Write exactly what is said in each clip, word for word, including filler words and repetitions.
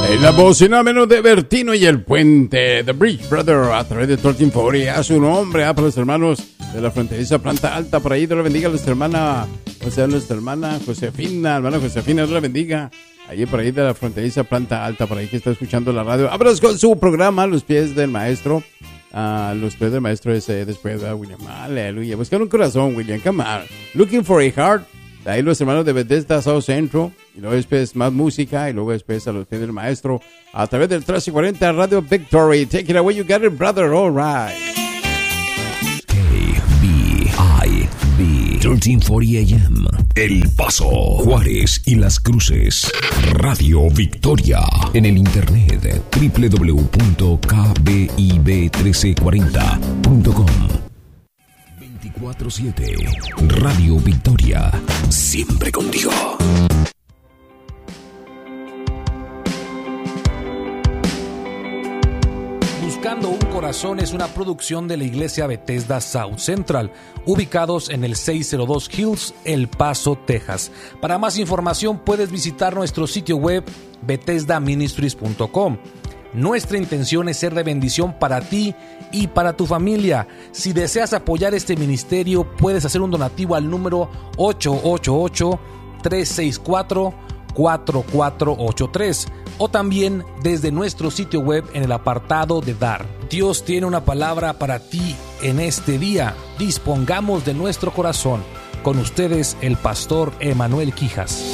En la voz y nada menos de Bertino y el Puente, The Bridge Brother, a través de trece cuarenta, a su nombre, a para los hermanos de la fronteriza Planta Alta, por ahí, Dios la bendiga a nuestra hermana, o sea, nuestra hermana Josefina, hermana Josefina, Dios la bendiga, allí por ahí de la fronteriza Planta Alta, por ahí que está escuchando la radio. Abrazos con su programa, Los Pies del Maestro, a uh, Los Pies del Maestro ese después de William, aleluya, buscar un corazón, William, come on, Looking for a Heart. Ahí los hermanos de Bethesda South Central, y luego después más música, y luego después a Los Pies del Maestro, a través del trece cuarenta Radio Victory. Take it away, you got it, brother, all right. K B I B, trece cuarenta A M, El Paso, Juárez y Las Cruces, Radio Victoria, en el internet, doble u doble u doble u punto k b i b trece cuarenta punto com. veinticuatro siete, Radio Victoria, siempre contigo. Buscando un Corazón es una producción de la iglesia Bethesda South Central, ubicados en el seiscientos dos Hills, El Paso, Texas. Para más información puedes visitar nuestro sitio web bethesda ministries punto com. Nuestra intención es ser de bendición para ti y para tu familia. Si deseas apoyar este ministerio, puedes hacer un donativo al número ocho ocho ocho, tres seis cuatro, cuatro cuatro ocho tres o también desde nuestro sitio web en el apartado de dar. Dios tiene una palabra para ti en este día. Dispongamos de nuestro corazón. Con ustedes, el pastor Emanuel Quijas.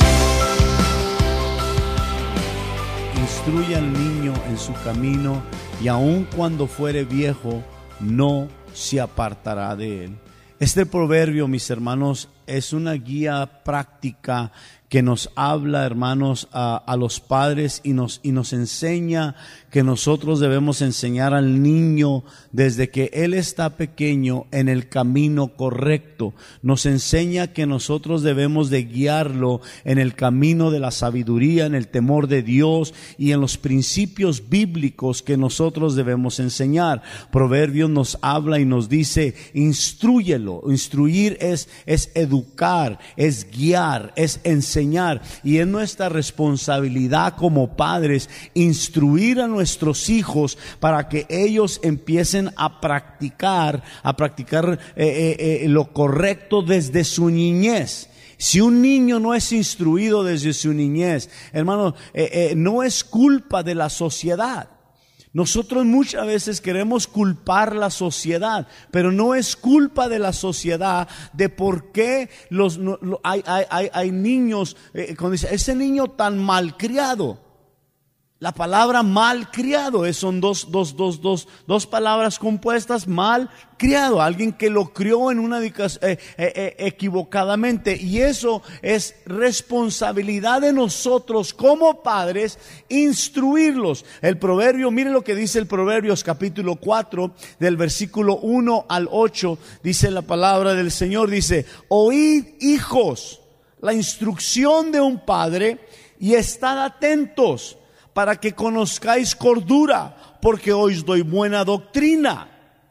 Instruye al niño en su camino, y aun cuando fuere viejo, no se apartará de él. Este proverbio, mis hermanos, es una guía práctica que nos habla, hermanos, a, a los padres y nos, y nos enseña que nosotros debemos enseñar al niño desde que él está pequeño en el camino correcto. Nos enseña que nosotros debemos de guiarlo en el camino de la sabiduría, en el temor de Dios y en los principios bíblicos que nosotros debemos enseñar. Proverbios nos habla y nos dice, instrúyelo. Instruir es, es educar, es guiar, es enseñar. Y es nuestra responsabilidad como padres instruir a nuestros hijos para que ellos empiecen a practicar, a practicar eh, eh, eh, lo correcto desde su niñez. Si un niño no es instruido desde su niñez, hermano, eh, eh, no es culpa de la sociedad. Nosotros muchas veces queremos culpar la sociedad, pero no es culpa de la sociedad de por qué los, no, lo, hay, hay, hay niños, eh, cuando dice, ese niño tan malcriado. La palabra malcriado es, son dos, dos, dos, dos, dos palabras compuestas, malcriado, alguien que lo crió en una eh, eh, eh, equivocadamente, y eso es responsabilidad de nosotros como padres instruirlos. El proverbio, mire lo que dice el Proverbios capítulo cuatro del versículo uno al ocho, dice la palabra del Señor, dice, oíd, hijos, la instrucción de un padre y estad atentos para que conozcáis cordura, porque os doy buena doctrina.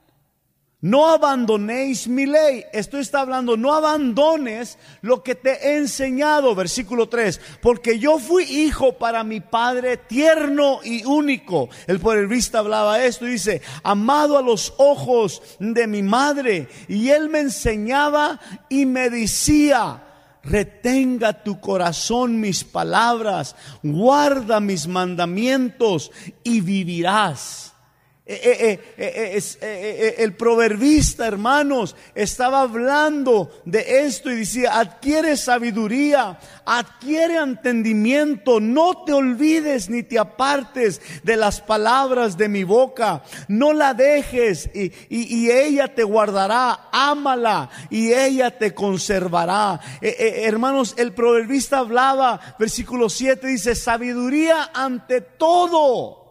No abandonéis mi ley. Esto está hablando, no abandones lo que te he enseñado. Versículo tres, porque yo fui hijo para mi padre tierno y único. El proverbista hablaba esto y dice, amado a los ojos de mi madre. Y él me enseñaba y me decía, retenga tu corazón mis palabras, guarda mis mandamientos y vivirás. Eh, eh, eh, eh, eh, eh, eh, el proverbista, hermanos, estaba hablando de esto y decía, adquiere sabiduría, adquiere entendimiento, no te olvides ni te apartes de las palabras de mi boca, no la dejes y, y, y ella te guardará, ámala y ella te conservará. Eh, eh, hermanos, el proverbista hablaba, versículo siete dice, sabiduría ante todo.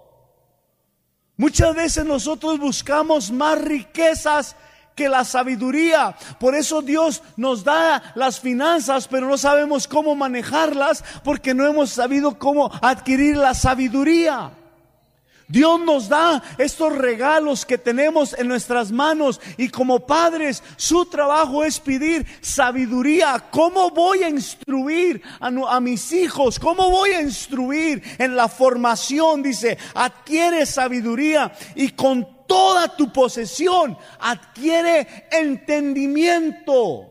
Muchas veces nosotros buscamos más riquezas que la sabiduría. Por eso Dios nos da las finanzas, pero no sabemos cómo manejarlas porque no hemos sabido cómo adquirir la sabiduría. Dios nos da estos regalos que tenemos en nuestras manos, y como padres su trabajo es pedir sabiduría. ¿Cómo voy a instruir a, a mis hijos? ¿Cómo voy a instruir en la formación? Dice, adquiere sabiduría y con toda tu posesión adquiere entendimiento.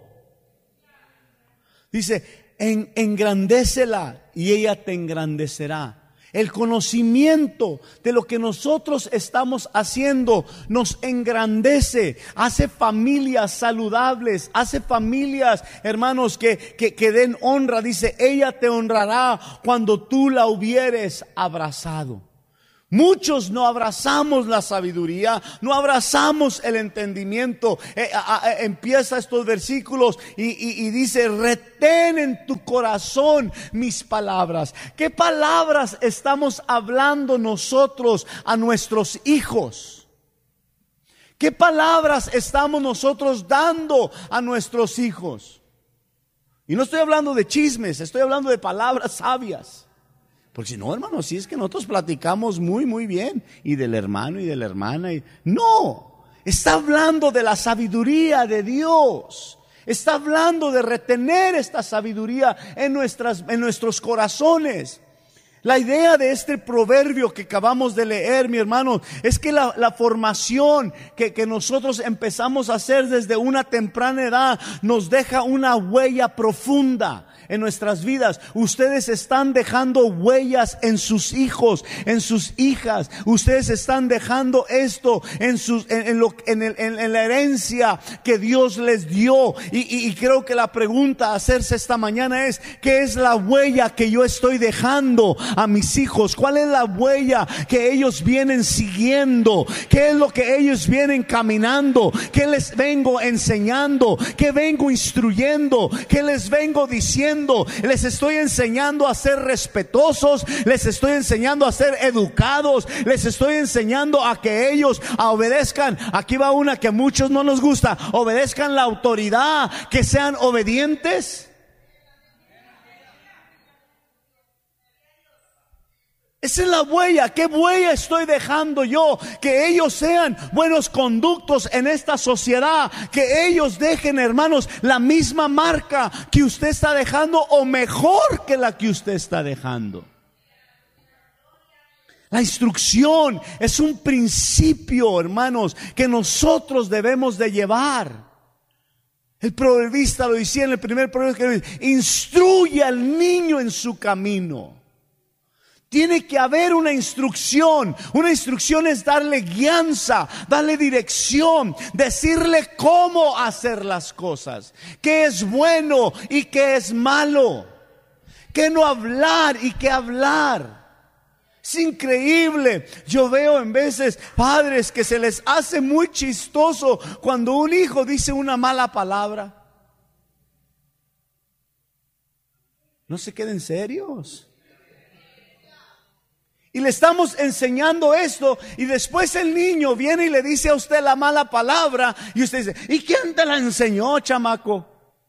Dice, en, engrandécela y ella te engrandecerá. El conocimiento de lo que nosotros estamos haciendo nos engrandece, hace familias saludables, hace familias, hermanos, que, que, que den honra. Dice, ella te honrará cuando tú la hubieres abrazado. Muchos no abrazamos la sabiduría, no abrazamos el entendimiento. Eh, a, a, empieza estos versículos y, y, y dice, retén en tu corazón mis palabras. ¿Qué palabras estamos hablando nosotros a nuestros hijos? ¿Qué palabras estamos nosotros dando a nuestros hijos? Y no estoy hablando de chismes, estoy hablando de palabras sabias. Porque si no, hermano, si es que nosotros platicamos muy, muy bien, y del hermano y de la hermana. Y... no, está hablando de la sabiduría de Dios. Está hablando de retener esta sabiduría en, nuestras, en nuestros corazones. La idea de este proverbio que acabamos de leer, mi hermano, es que la, la formación que, que nosotros empezamos a hacer desde una temprana edad nos deja una huella profunda en nuestras vidas. Ustedes están dejando huellas en sus hijos, en sus hijas. Ustedes están dejando esto en sus, en, en, lo, en, el, en, en la herencia que Dios les dio. Y, y, y creo que la pregunta a hacerse esta mañana es, ¿qué es la huella que yo estoy dejando a mis hijos? ¿Cuál es la huella que ellos vienen siguiendo? ¿Qué es lo que ellos vienen caminando? ¿Qué les vengo enseñando? ¿Qué vengo instruyendo? ¿Qué les vengo diciendo? Les estoy enseñando a ser respetuosos, les estoy enseñando a ser educados, les estoy enseñando a que ellos obedezcan. Aquí va una que a muchos no nos gusta: obedezcan la autoridad, que sean obedientes. Esa es la huella. ¿Qué huella estoy dejando yo? Que ellos sean buenos conductos en esta sociedad. Que ellos dejen, hermanos, la misma marca que usted está dejando, o mejor que la que usted está dejando. La instrucción es un principio, hermanos, que nosotros debemos de llevar. El proverbista lo decía en el primer proverbio, que dice, instruye al niño en su camino. Tiene que haber una instrucción. Una instrucción es darle guianza, darle dirección, decirle cómo hacer las cosas, qué es bueno y qué es malo, qué no hablar y qué hablar. Es increíble. Yo veo en veces padres que se les hace muy chistoso cuando un hijo dice una mala palabra. No se queden serios. Y le estamos enseñando esto, y después el niño viene y le dice a usted la mala palabra, y usted dice, ¿y quién te la enseñó, chamaco?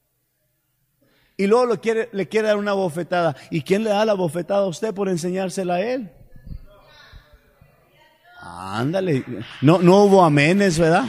Y luego le quiere, le quiere dar una bofetada. ¿Y quién le da la bofetada a usted por enseñársela a él? Ándale, no, no hubo amenes, ¿verdad?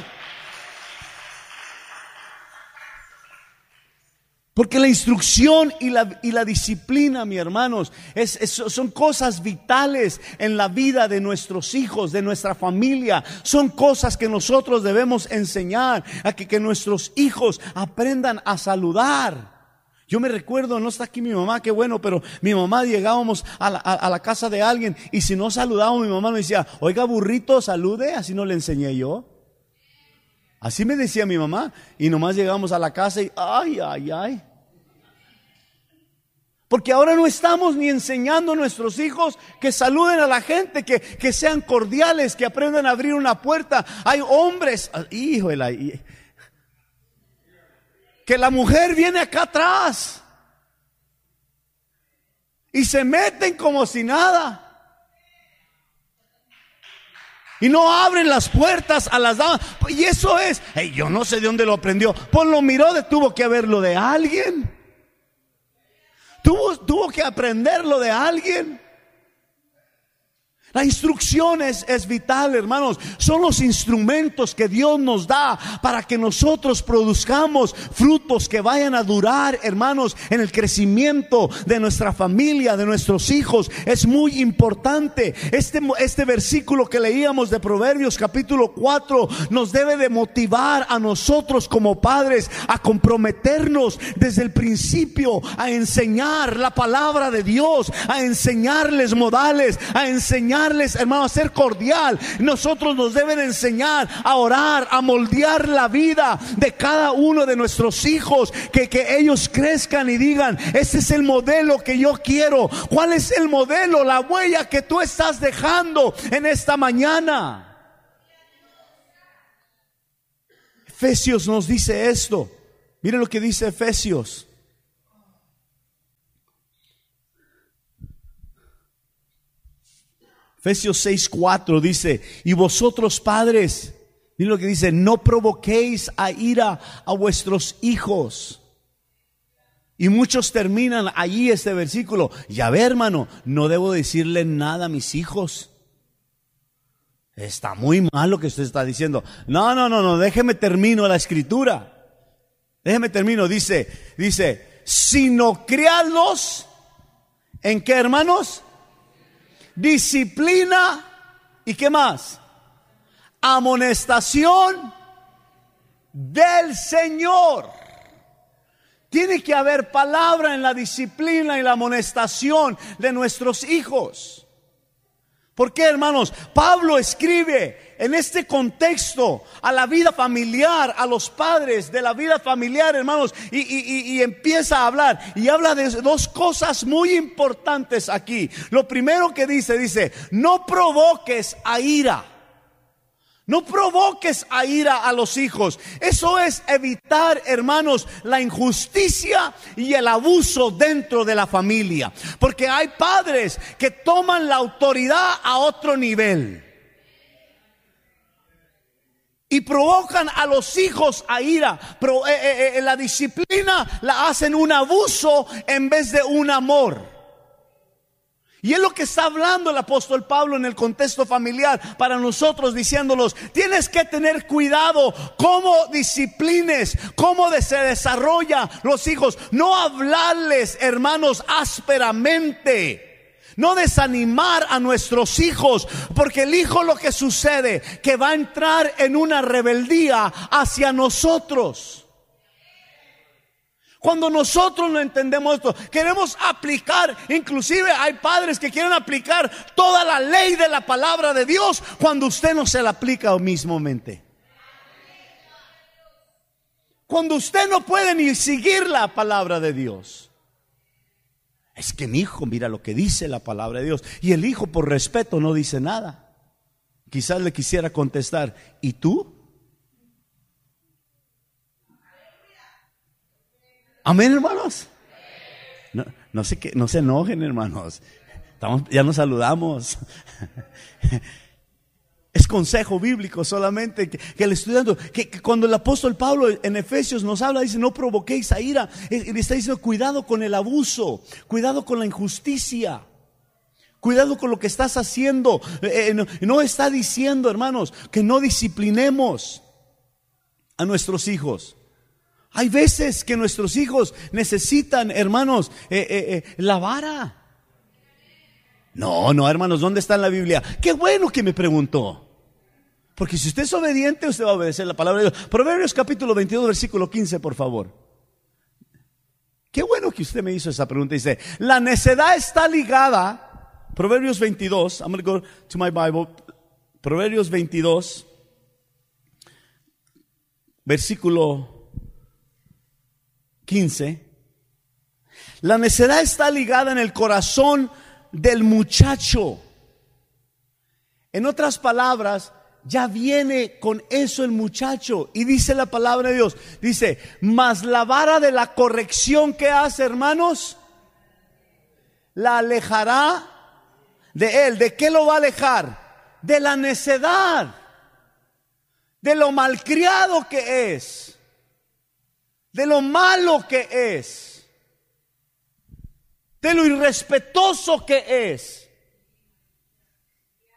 Porque la instrucción y la, y la disciplina, mis hermanos, es, es, son cosas vitales en la vida de nuestros hijos, de nuestra familia. Son cosas que nosotros debemos enseñar a que, que nuestros hijos aprendan a saludar. Yo me recuerdo, no está aquí mi mamá, qué bueno, pero mi mamá llegábamos a la, a, a la casa de alguien, y si no saludábamos, mi mamá me decía, oiga burrito, salude. Así no le enseñé yo. Así me decía mi mamá. Y nomás llegamos a la casa y ay, ay, ay. Porque ahora no estamos ni enseñando a nuestros hijos que saluden a la gente, que, que sean cordiales, que aprendan a abrir una puerta. Hay hombres, híjole, que la mujer viene acá atrás y se meten como si nada. Y no abren las puertas a las damas. Y eso es, hey, yo no sé de dónde lo aprendió. Pues lo miró, de, tuvo que haberlo de alguien. Tuvo, tuvo que aprenderlo de alguien. La instrucción es, es vital, hermanos. Son los instrumentos que Dios nos da para que nosotros produzcamos frutos que vayan a durar, hermanos, en el crecimiento de nuestra familia, de nuestros hijos. Es muy importante. Este, este versículo que leíamos de Proverbios capítulo cuatro nos debe de motivar a nosotros como padres a comprometernos desde el principio a enseñar la palabra de Dios, a enseñarles modales, a enseñar hermano, a ser cordial. Nosotros nos deben enseñar a orar, a moldear la vida de cada uno de nuestros hijos, que, que ellos crezcan y digan: ese es el modelo que yo quiero. ¿Cuál es el modelo, la huella que tú estás dejando en esta mañana? Efesios nos dice esto. Miren lo que dice Efesios. Efesios seis cuatro dice: y vosotros padres, miren lo que dice, no provoquéis a ira a vuestros hijos. Y muchos terminan allí este versículo: ya ve, hermano, no debo decirle nada a mis hijos. Está muy mal lo que usted está diciendo. No, no, no, no, déjeme termino la escritura. Déjeme termino, dice, dice, sino criadlos, ¿en qué, hermanos? Disciplina, ¿y qué más? Amonestación del Señor. Tiene que haber palabra en la disciplina y la amonestación de nuestros hijos. ¿Por qué, hermanos? Pablo escribe en este contexto a la vida familiar, a los padres de la vida familiar, hermanos, y, y, y empieza a hablar y habla de dos cosas muy importantes aquí. Lo primero que dice, dice, no provoques a ira. No provoques a ira a los hijos. Eso es evitar, hermanos, la injusticia y el abuso dentro de la familia. Porque hay padres que toman la autoridad a otro nivel y provocan a los hijos a ira. Pero, eh, eh, eh, la disciplina la hacen un abuso en vez de un amor. Y es lo que está hablando el apóstol Pablo en el contexto familiar para nosotros, diciéndolos: tienes que tener cuidado cómo disciplines, cómo se desarrolla los hijos. No hablarles, hermanos, ásperamente. No desanimar a nuestros hijos, porque el hijo, lo que sucede, que va a entrar en una rebeldía hacia nosotros. Cuando nosotros no entendemos esto, queremos aplicar, inclusive hay padres que quieren aplicar toda la ley de la palabra de Dios cuando usted no se la aplica mismamente. Cuando usted no puede ni seguir la palabra de Dios. Es que mi hijo, mira lo que dice la palabra de Dios. Y el hijo, por respeto, no dice nada. Quizás le quisiera contestar: ¿y tú? Amén, hermanos. No, no sé qué, no se enojen, hermanos. Estamos, ya nos saludamos. Es consejo bíblico solamente que, que el estudiante, que, que cuando el apóstol Pablo en Efesios nos habla, dice: no provoquéis a ira. Le está diciendo: cuidado con el abuso, cuidado con la injusticia, cuidado con lo que estás haciendo. Eh, no, no está diciendo, hermanos, que no disciplinemos a nuestros hijos. Hay veces que nuestros hijos necesitan, hermanos, eh, eh, eh, la vara. No, no, hermanos, ¿dónde está en la Biblia? Qué bueno que me preguntó. Porque si usted es obediente, usted va a obedecer la palabra de Dios. Proverbios capítulo veintidós, versículo quince, por favor. Qué bueno que usted me hizo esa pregunta. Dice: la necedad está ligada. Proverbios veintidós, I'm going to go to my Bible. Proverbios veintidós, versículo quince. La necedad está ligada en el corazón del muchacho. En otras palabras, ya viene con eso el muchacho. Y dice la palabra de Dios, dice: mas la vara de la corrección que hace, hermanos, la alejará de él. ¿De qué lo va a alejar? De la necedad, de lo malcriado que es, de lo malo que es, de lo irrespetuoso que es.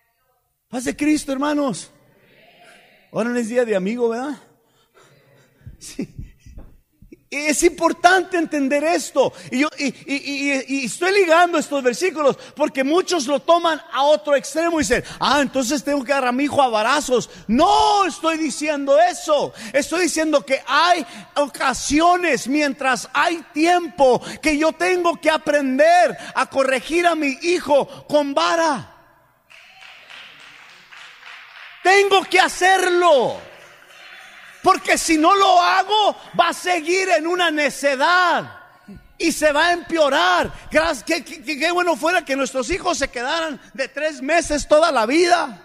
Paz de Cristo, hermanos. Ahora no es día de amigo, ¿verdad? Sí. Es importante entender esto. Y, yo, y, y, y, y estoy ligando estos versículos porque muchos lo toman a otro extremo y dicen, ah, entonces tengo que dar a mi hijo a varazos. No estoy diciendo eso. Estoy diciendo que hay ocasiones, mientras hay tiempo, que yo tengo que aprender a corregir a mi hijo con vara. Tengo que hacerlo. Porque si no lo hago, va a seguir en una necedad y se va a empeorar. Qué, qué, qué bueno fuera que nuestros hijos se quedaran de tres meses toda la vida.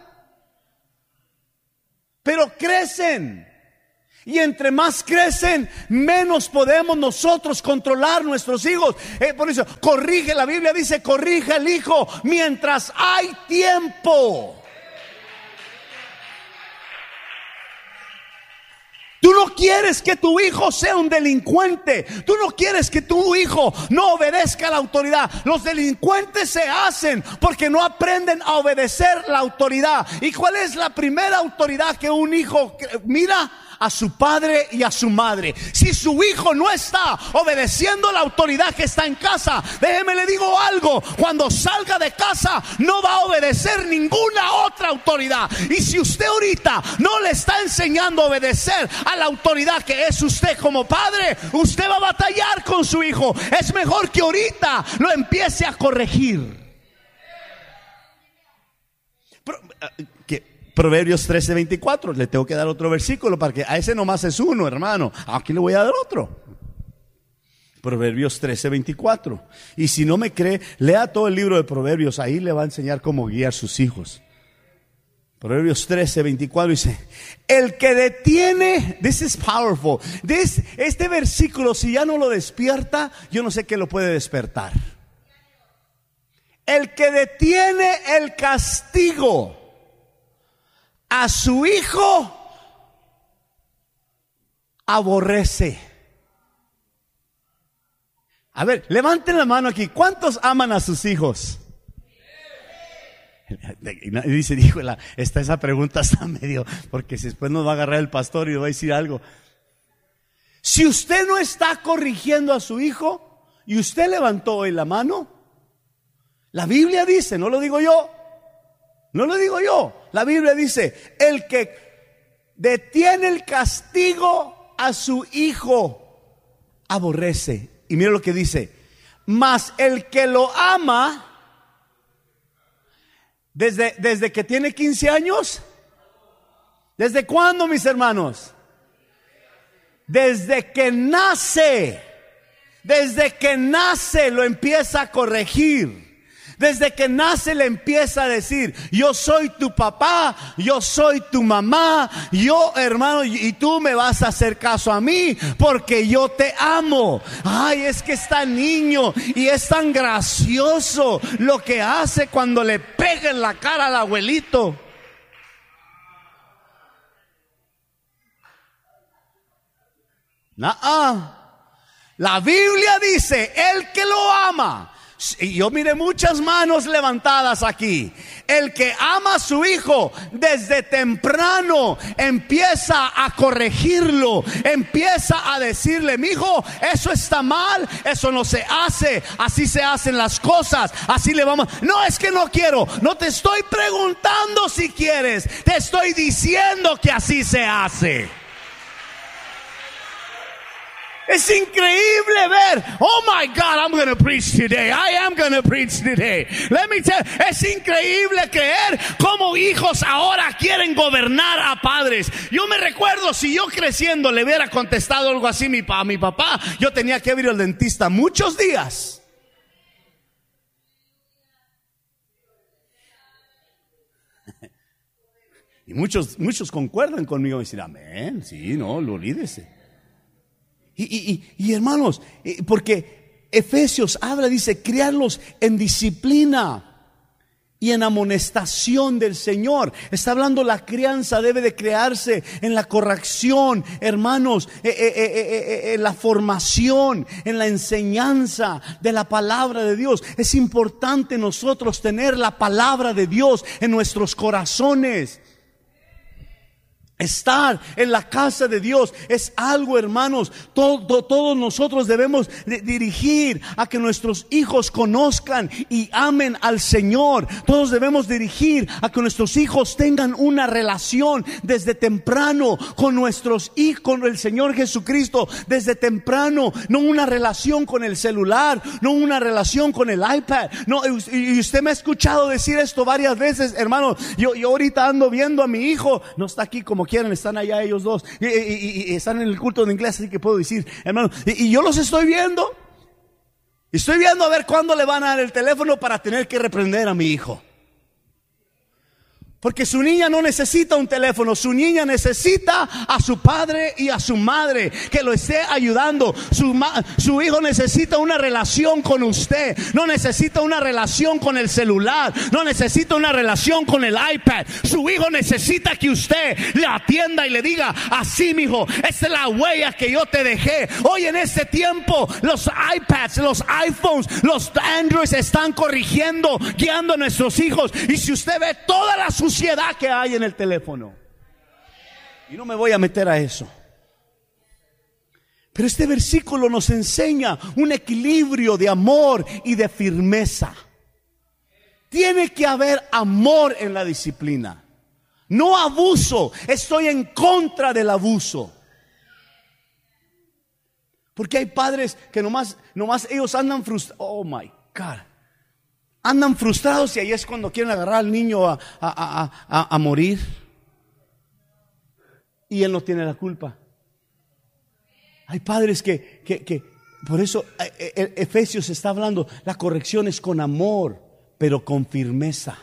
Pero crecen. Y entre más crecen, menos podemos nosotros controlar nuestros hijos. Eh, por eso, corrige, la Biblia dice, corrige al hijo mientras hay tiempo. Tú no quieres que tu hijo sea un delincuente. Tú no quieres que tu hijo no obedezca a la autoridad. Los delincuentes se hacen porque no aprenden a obedecer la autoridad. ¿Y cuál es la primera autoridad que un hijo mira? A su padre y a su madre. Si su hijo no está obedeciendo la autoridad que está en casa, déjeme le digo algo, cuando salga de casa no va a obedecer ninguna otra autoridad. Y si usted ahorita no le está enseñando a obedecer a la autoridad que es usted como padre, usted va a batallar con su hijo. Es mejor que ahorita lo empiece a corregir. Pero, ¿qué? Proverbios trece veinticuatro, le tengo que dar otro versículo para que a ese nomás es uno, hermano. Aquí le voy a dar otro. Proverbios trece veinticuatro. Y si no me cree, lea todo el libro de Proverbios, ahí le va a enseñar cómo guiar a sus hijos. Proverbios trece veinticuatro dice, el que detiene, this is powerful, this, este versículo si ya no lo despierta, yo no sé qué lo puede despertar. El que detiene el castigo a su hijo aborrece. A ver, levanten la mano aquí. ¿Cuántos aman a sus hijos? Y dice, híjole, esta esa pregunta está medio, porque si después nos va a agarrar el pastor y le va a decir algo. Si usted no está corrigiendo a su hijo y usted levantó hoy la mano, la Biblia dice, no lo digo yo, no lo digo yo. La Biblia dice, el que detiene el castigo a su hijo aborrece. Y mira lo que dice, mas el que lo ama, desde, desde que tiene quince años, ¿desde cuándo, mis hermanos? Desde que nace, desde que nace lo empieza a corregir. Desde que nace le empieza a decir, yo soy tu papá, yo soy tu mamá, yo hermano, y tú me vas a hacer caso a mí porque yo te amo. Ay, es que está niño y es tan gracioso lo que hace cuando le pega en la cara al abuelito. Nah, la Biblia dice, el que lo ama. Y yo miré muchas manos levantadas aquí. El que ama a su hijo desde temprano empieza a corregirlo, empieza a decirle, mi hijo, eso está mal, eso no se hace, así se hacen las cosas, así le vamos. No, es que no quiero, no te estoy preguntando si quieres, te estoy diciendo que así se hace. Es increíble ver, oh my God, I'm going to preach today. I am going to preach today. Let me tell you, es increíble creer cómo hijos ahora quieren gobernar a padres. Yo me recuerdo, si yo creciendo le hubiera contestado algo así a mi papá, yo tenía que ir al dentista muchos días. Y muchos, muchos concuerdan conmigo y dicen, amén, sí, no, lo olvídese. Y, y, y, y hermanos, porque Efesios habla, dice, criarlos en disciplina. y en amonestación del Señor. Está hablando, la crianza debe de crearse en la corrección, hermanos, eh, eh, eh, eh, eh, la formación, en la enseñanza de la palabra de Dios. Es importante nosotros tener la palabra de Dios en nuestros corazones. Estar en la casa de Dios es algo, hermanos, todo, todos nosotros debemos de dirigir a que nuestros hijos conozcan y amen al Señor. Todos debemos dirigir a que nuestros hijos tengan una relación desde temprano con nuestros hijos, con el Señor Jesucristo, desde temprano. No una relación con el celular, no una relación con el iPad. No, y usted me ha escuchado decir esto varias veces, hermano. Yo, yo ahorita ando viendo a mi hijo, no está aquí como quieren, están allá ellos dos y, y, y, y están en el culto de inglés, así que puedo decir, hermano, y, y yo los estoy viendo y estoy viendo a ver cuándo le van a dar el teléfono para tener que reprender a mi hijo, porque su niña no necesita un teléfono, su niña necesita a su padre y a su madre que lo esté ayudando. Su, ma, su hijo necesita una relación con usted, no necesita una relación con el celular, no necesita una relación con el iPad. Su hijo necesita que usted le atienda y le diga: así, mijo, esta es la huella que yo te dejé. Hoy en este tiempo los iPads, los iPhones, los Androids están corrigiendo, guiando a nuestros hijos, y si usted ve toda la suciedad que hay en el teléfono, y no me voy a meter a eso, pero este versículo nos enseña un equilibrio de amor y de firmeza. Tiene que haber amor en la disciplina, no abuso. Estoy en contra del abuso, porque hay padres que nomás, nomás ellos andan frustrados. Oh my God, andan frustrados, y ahí es cuando quieren agarrar al niño a, a, a, a, a morir, y él no tiene la culpa. Hay padres que, que, que por eso Efesios está hablando, la corrección es con amor, pero con firmeza.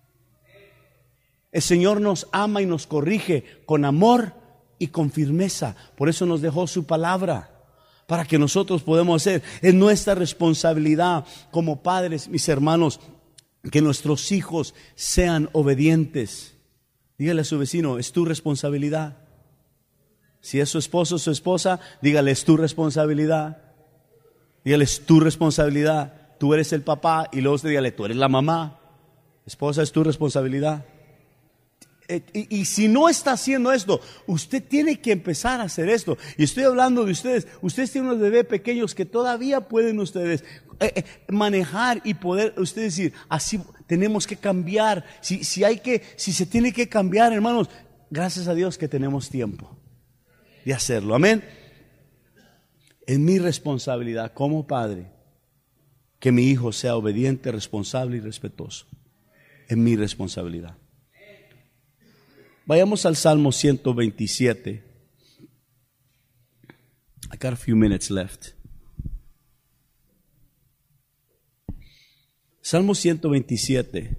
El Señor nos ama y nos corrige con amor y con firmeza. Por eso nos dejó su palabra, para que nosotros podamos hacer. Es nuestra responsabilidad como padres, mis hermanos, que nuestros hijos sean obedientes. Dígale a su vecino: es tu responsabilidad. Si es su esposo o su esposa, dígale: es tu responsabilidad. Dígale: es tu responsabilidad. Tú eres el papá, y luego usted dígale: tú eres la mamá. Esposa, es tu responsabilidad. Y, y si no está haciendo esto, usted tiene que empezar a hacer esto. Y estoy hablando de ustedes. Ustedes tienen unos bebés pequeños que todavía pueden ustedes eh, eh, manejar y poder ustedes decir: así tenemos que cambiar. Si, si hay que, si se tiene que cambiar, hermanos, gracias a Dios que tenemos tiempo de hacerlo. Amén. Es mi responsabilidad como padre que mi hijo sea obediente, responsable y respetuoso. Es mi responsabilidad. Vayamos al Salmo ciento veintisiete. I got a few minutes left. Salmo ciento veintisiete.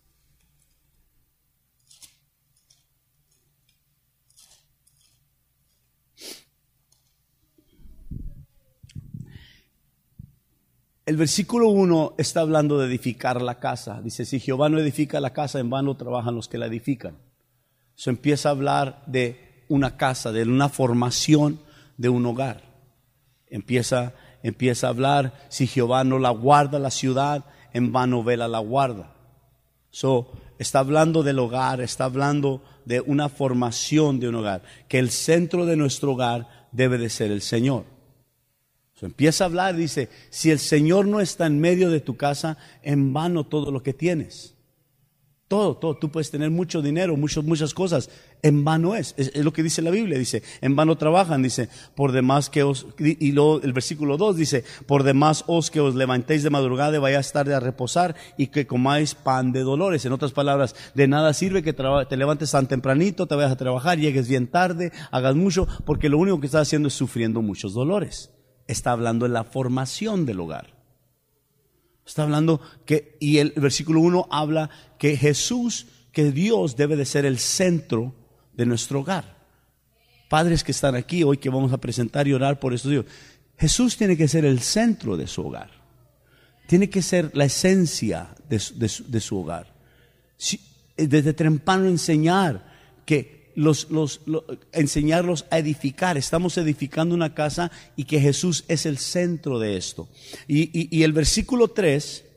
El versículo uno está hablando de edificar la casa. Dice: si Jehová no edifica la casa, en vano trabajan los que la edifican. Se empieza a hablar de una casa, de una formación de un hogar. Empieza, empieza a hablar: si Jehová no la guarda la ciudad, en vano vela la guarda. So, está hablando del hogar, está hablando de una formación de un hogar, que el centro de nuestro hogar debe de ser el Señor. So, empieza a hablar, dice: si el Señor no está en medio de tu casa, en vano todo lo que tienes. Todo, todo, tú puedes tener mucho dinero, muchas, muchas cosas, en vano es, es, es lo que dice la Biblia. Dice: en vano trabajan, dice, por demás que os, y luego el versículo dos dice: por demás os que os levantéis de madrugada y vayáis tarde a reposar, y que comáis pan de dolores. En otras palabras, de nada sirve que traba, te levantes tan tempranito, te vayas a trabajar, llegues bien tarde, hagas mucho, porque lo único que estás haciendo es sufriendo muchos dolores. Está hablando de la formación del hogar. Está hablando que, y el versículo uno habla que Jesús, que Dios debe de ser el centro de nuestro hogar. Padres que están aquí hoy, que vamos a presentar y orar por estos hijos, Jesús tiene que ser el centro de su hogar. Tiene que ser la esencia de su, de su, de su hogar. desde temprano enseñar que los, los, los enseñarlos a edificar. Estamos edificando una casa y que Jesús es el centro de esto. Y, y, y el versículo tres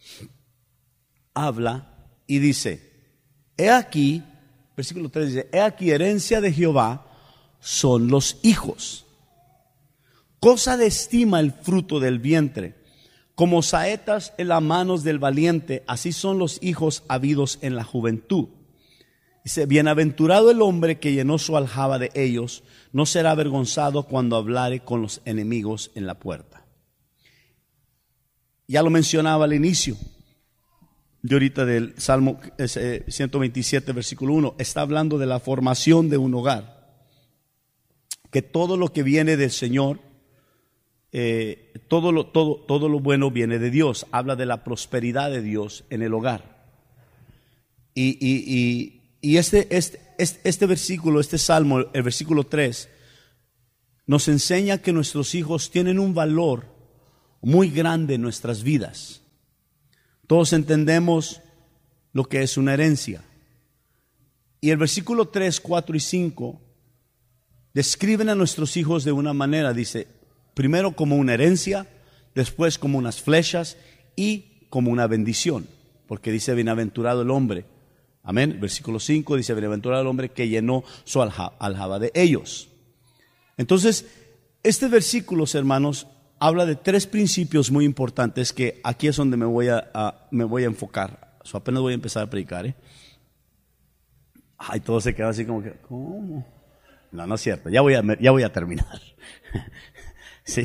habla y dice, he aquí, versículo tres dice, he aquí herencia de Jehová son los hijos. Cosa de estima el fruto del vientre. Como saetas en las manos del valiente, así son los hijos habidos en la juventud. Dice, bienaventurado el hombre que llenó su aljaba de ellos, no será avergonzado cuando hablare con los enemigos en la puerta. Ya lo mencionaba al inicio, de ahorita del Salmo ciento veintisiete, versículo uno, está hablando de la formación de un hogar. Que todo lo que viene del Señor, eh, todo, lo, todo, todo lo bueno viene de Dios. Habla de la prosperidad de Dios en el hogar. Y, y, y Y este, este, este, este versículo, este salmo, el versículo tres, nos enseña que nuestros hijos tienen un valor muy grande en nuestras vidas. Todos entendemos lo que es una herencia. Y el versículo tres, cuatro y cinco describen a nuestros hijos de una manera, dice, primero como una herencia, después como unas flechas y como una bendición. Porque dice, bienaventurado el hombre. Amén. Versículo cinco dice, bienaventurado el hombre que llenó su aljaba de ellos. Entonces, este versículo, hermanos, habla de tres principios muy importantes que aquí es donde me voy a, a, me voy a enfocar. So, apenas voy a empezar a predicar, ¿eh? Ay, todo se queda así como que, ¿cómo? No, no es cierto, ya voy a, ya voy a terminar. Sí.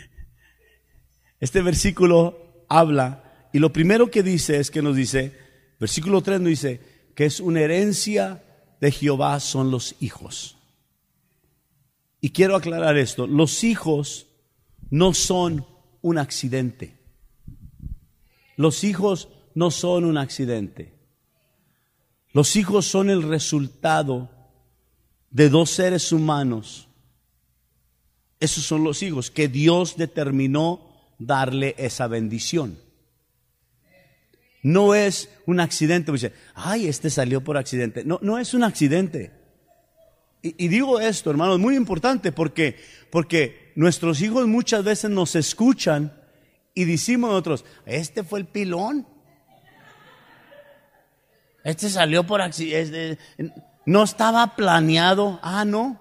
Este versículo habla, y lo primero que dice es que nos dice, versículo tres nos dice, que es una herencia de Jehová son los hijos. Y quiero aclarar esto, los hijos no son un accidente. Los hijos no son un accidente. Los hijos son el resultado de dos seres humanos. Esos son los hijos que Dios determinó darle esa bendición. No es un accidente, dice, ay, este salió por accidente. No, no es un accidente. Y, y digo esto, hermano, es muy importante porque, porque nuestros hijos muchas veces nos escuchan y decimos nosotros, este fue el pilón. Este salió por accidente. No estaba planeado. Ah, no.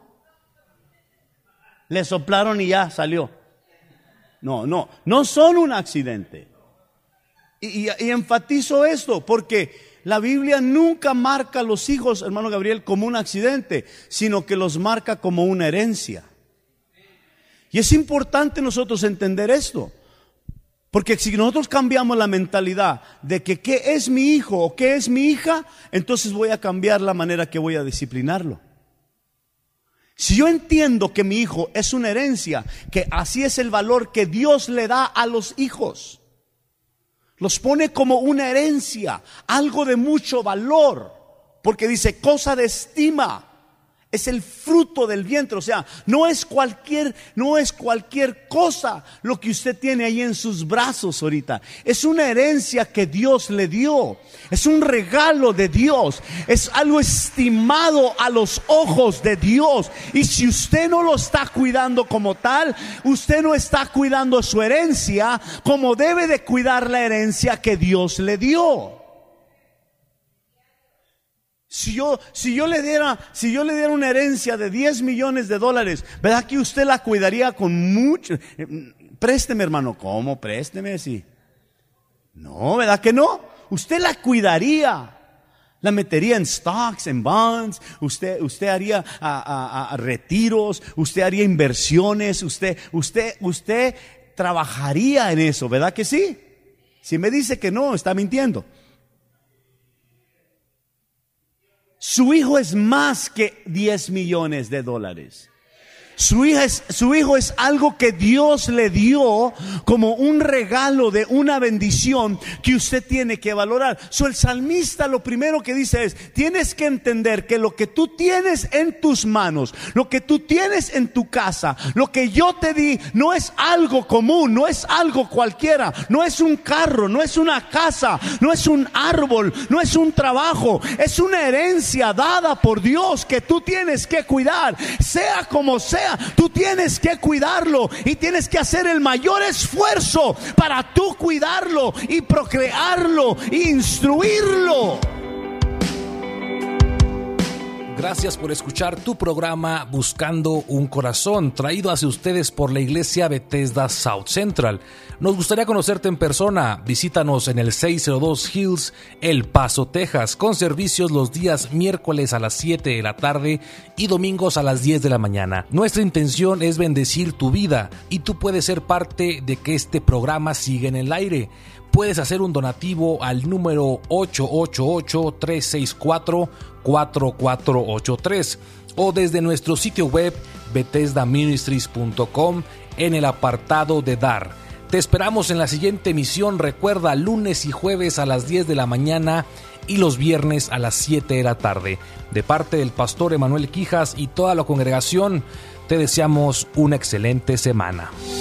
Le soplaron y ya salió. No, no, no son un accidente. Y, y, y enfatizo esto porque la Biblia nunca marca a los hijos, hermano Gabriel, como un accidente, sino que los marca como una herencia. Y es importante nosotros entender esto, porque si nosotros cambiamos la mentalidad de que qué es mi hijo o qué es mi hija, entonces voy a cambiar la manera que voy a disciplinarlo. Si yo entiendo que mi hijo es una herencia, que así es el valor que Dios le da a los hijos, los pone como una herencia, algo de mucho valor, porque dice cosa de estima, es el fruto del vientre, o sea, no es cualquier, no es cualquier cosa lo que usted tiene ahí en sus brazos ahorita, es una herencia que Dios le dio, es un regalo de Dios, es algo estimado a los ojos de Dios, y si usted no lo está cuidando como tal, usted no está cuidando su herencia como debe de cuidar la herencia que Dios le dio. Si yo, si yo le diera, si yo le diera una herencia de diez millones de dólares, ¿verdad que usted la cuidaría con mucho? Présteme, hermano. ¿Cómo? Présteme, sí. No, ¿verdad que no? Usted la cuidaría. La metería en stocks, en bonds. Usted, usted haría a, a, a retiros. Usted haría inversiones. Usted, usted, usted trabajaría en eso, ¿verdad que sí? Si me dice que no, está mintiendo. Su hijo es más que diez millones de dólares. Su, hija es, su hijo es algo que Dios le dio como un regalo de una bendición que usted tiene que valorar. So, el salmista lo primero que dice es, tienes que entender que lo que tú tienes en tus manos, lo que tú tienes en tu casa, lo que yo te di, no es algo común, no es algo cualquiera, no es un carro, no es una casa, no es un árbol, no es un trabajo, es una herencia dada por Dios que tú tienes que cuidar, sea como sea. Tú tienes que cuidarlo y tienes que hacer el mayor esfuerzo para tú cuidarlo y procrearlo e instruirlo. Gracias por escuchar tu programa Buscando un Corazón, traído hacia ustedes por la Iglesia Bethesda South Central. Nos gustaría conocerte en persona. Visítanos en el seiscientos dos Hills, El Paso, Texas, con servicios los días miércoles a las siete de la tarde y domingos a las diez de la mañana. Nuestra intención es bendecir tu vida y tú puedes ser parte de que este programa siga en el aire. Puedes hacer un donativo al número ocho ocho ocho, tres seis cuatro, cuatro cuatro ocho tres o desde nuestro sitio web bethesda ministries punto com en el apartado de dar. Te esperamos en la siguiente emisión. Recuerda, lunes y jueves a las diez de la mañana y los viernes a las siete de la tarde. De parte del pastor Emanuel Quijas y toda la congregación, te deseamos una excelente semana.